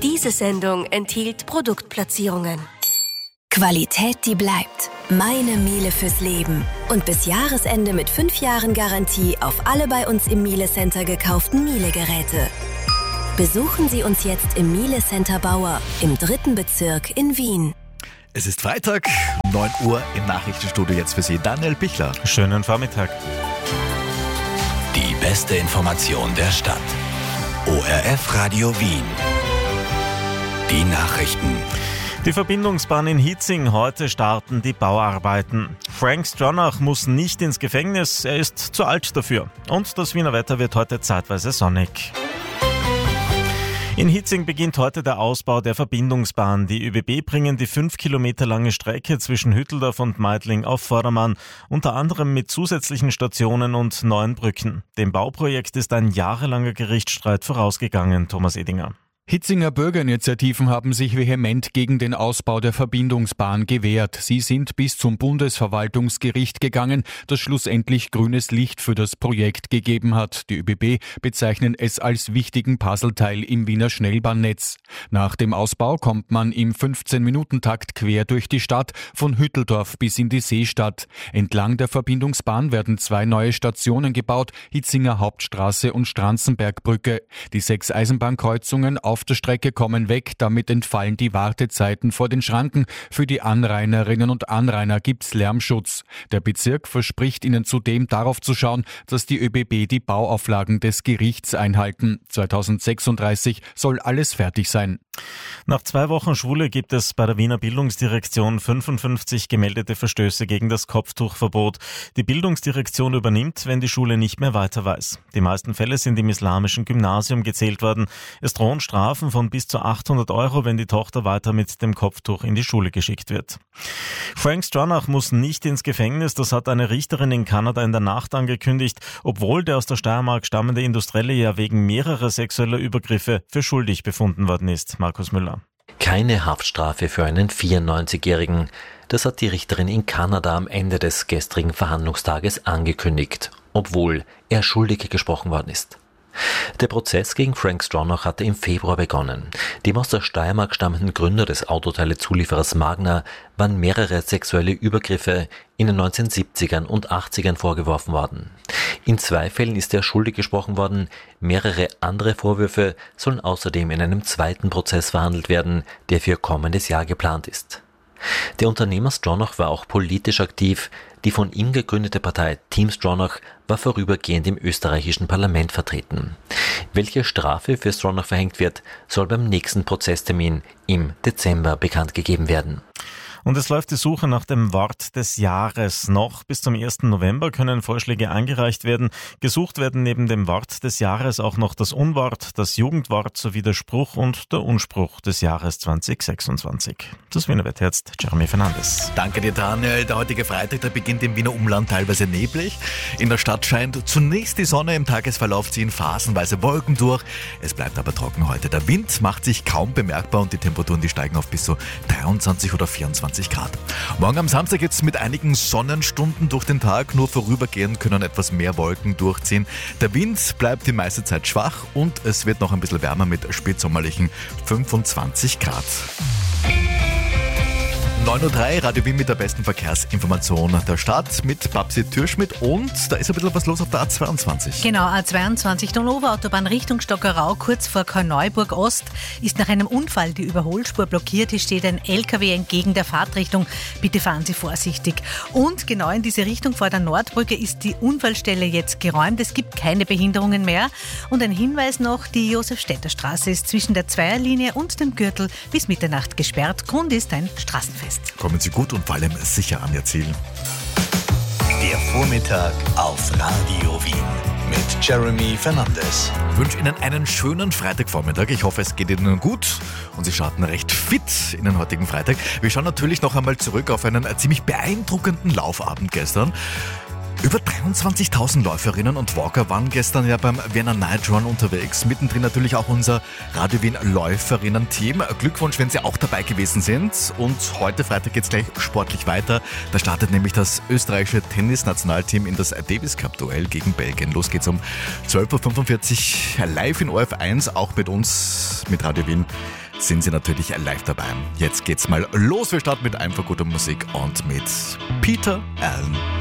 Diese Sendung enthielt Produktplatzierungen. Qualität, die bleibt. Meine Miele fürs Leben. Und bis Jahresende mit 5 Jahren Garantie auf alle bei uns im Miele Center gekauften Miele-Geräte. Besuchen Sie uns jetzt im Miele Center Bauer im 3. Bezirk in Wien. Es ist Freitag, 9 Uhr im Nachrichtenstudio jetzt für Sie Daniel Bichler. Schönen Vormittag. Die beste Information der Stadt. ORF Radio Wien. Die Nachrichten. Die Verbindungsbahn in Hietzing, heute starten die Bauarbeiten. Frank Stronach muss nicht ins Gefängnis, er ist zu alt dafür. Und das Wiener Wetter wird heute zeitweise sonnig. In Hietzing beginnt heute der Ausbau der Verbindungsbahn. Die ÖBB bringen die 5 Kilometer lange Strecke zwischen Hütteldorf und Meidling auf Vordermann, unter anderem mit zusätzlichen Stationen und neuen Brücken. Dem Bauprojekt ist ein jahrelanger Gerichtsstreit vorausgegangen, Thomas Edinger. Hitzinger Bürgerinitiativen haben sich vehement gegen den Ausbau der Verbindungsbahn gewehrt. Sie sind bis zum Bundesverwaltungsgericht gegangen, das schlussendlich grünes Licht für das Projekt gegeben hat. Die ÖBB bezeichnen es als wichtigen Puzzleteil im Wiener Schnellbahnnetz. Nach dem Ausbau kommt man im 15-Minuten-Takt quer durch die Stadt, von Hütteldorf bis in die Seestadt. Entlang der Verbindungsbahn werden 2 neue Stationen gebaut, Hitzinger Hauptstraße und Stranzenbergbrücke. Die 6 Eisenbahnkreuzungen auf der Strecke kommen weg, damit entfallen die Wartezeiten vor den Schranken. Für die Anrainerinnen und Anrainer gibt's Lärmschutz. Der Bezirk verspricht ihnen zudem darauf zu schauen, dass die ÖBB die Bauauflagen des Gerichts einhalten. 2036 soll alles fertig sein. Nach 2 Wochen Schwule gibt es bei der Wiener Bildungsdirektion 55 gemeldete Verstöße gegen das Kopftuchverbot. Die Bildungsdirektion übernimmt, wenn die Schule nicht mehr weiter weiß. Die meisten Fälle sind im islamischen Gymnasium gezählt worden. Es drohen Strafen von bis zu 800 €, wenn die Tochter weiter mit dem Kopftuch in die Schule geschickt wird. Frank Stronach muss nicht ins Gefängnis, das hat eine Richterin in Kanada in der Nacht angekündigt, obwohl der aus der Steiermark stammende Industrielle ja wegen mehrerer sexueller Übergriffe für schuldig befunden worden ist. Markus Müller. Keine Haftstrafe für einen 94-Jährigen. Das hat die Richterin in Kanada am Ende des gestrigen Verhandlungstages angekündigt, obwohl er schuldig gesprochen worden ist. Der Prozess gegen Frank Stronach hatte im Februar begonnen. Dem aus der Steiermark stammenden Gründer des Autoteile-Zulieferers Magna waren mehrere sexuelle Übergriffe in den 1970ern und 80ern vorgeworfen worden. In 2 Fällen ist er schuldig gesprochen worden. Mehrere andere Vorwürfe sollen außerdem in einem zweiten Prozess verhandelt werden, der für kommendes Jahr geplant ist. Der Unternehmer Stronach war auch politisch aktiv. Die von ihm gegründete Partei Team Stronach war vorübergehend im österreichischen Parlament vertreten. Welche Strafe für Stronach verhängt wird, soll beim nächsten Prozesstermin im Dezember bekannt gegeben werden. Und es läuft die Suche nach dem Wort des Jahres. Noch bis zum 1. November können Vorschläge eingereicht werden. Gesucht werden neben dem Wort des Jahres auch noch das Unwort, das Jugendwort sowie der Spruch und der Unspruch des Jahres 2026. Das Wiener Wetter jetzt, Jeremy Fernandes. Danke dir, Daniel. Der heutige Freitag, der beginnt im Wiener Umland teilweise neblig. In der Stadt scheint zunächst die Sonne, im Tagesverlauf ziehen phasenweise Wolken durch. Es bleibt aber trocken heute. Der Wind macht sich kaum bemerkbar und die Temperaturen, die steigen auf bis zu 23 oder 24 Grad. Morgen am Samstag geht es mit einigen Sonnenstunden durch den Tag, nur vorübergehend können etwas mehr Wolken durchziehen. Der Wind bleibt die meiste Zeit schwach und es wird noch ein bisschen wärmer mit spätsommerlichen 25 Grad. 9:03 Uhr, Radio Wien mit der besten Verkehrsinformation der Stadt mit Babsi Türschmidt und da ist ein bisschen was los auf der A22. Genau, A22 Donau-Autobahn Richtung Stockerau, kurz vor Korneuburg Ost, ist nach einem Unfall die Überholspur blockiert. Hier steht ein LKW entgegen der Fahrtrichtung. Bitte fahren Sie vorsichtig. Und genau in diese Richtung vor der Nordbrücke ist die Unfallstelle jetzt geräumt. Es gibt keine Behinderungen mehr. Und ein Hinweis noch, die Josef-Städter-Straße ist zwischen der Zweierlinie und dem Gürtel bis Mitternacht gesperrt. Grund ist ein Straßenfest. Kommen Sie gut und vor allem sicher an Ihr Ziel. Der Vormittag auf Radio Wien mit Jeremy Fernandes. Ich wünsche Ihnen einen schönen Freitagvormittag. Ich hoffe, es geht Ihnen gut und Sie starten recht fit in den heutigen Freitag. Wir schauen natürlich noch einmal zurück auf einen ziemlich beeindruckenden Laufabend gestern. Über 23.000 Läuferinnen und Walker waren gestern ja beim Vienna Night Run unterwegs. Mittendrin natürlich auch unser Radio Wien Läuferinnen-Team. Glückwunsch, wenn Sie auch dabei gewesen sind. Und heute Freitag geht es gleich sportlich weiter. Da startet nämlich das österreichische Tennis-Nationalteam in das Davis Cup-Duell gegen Belgien. Los geht's um 12.45 Uhr live in ORF1, auch mit uns, mit Radio Wien. sind Sie natürlich live dabei. Jetzt geht's mal los. Wir starten mit einfach guter Musik und mit Peter Allen.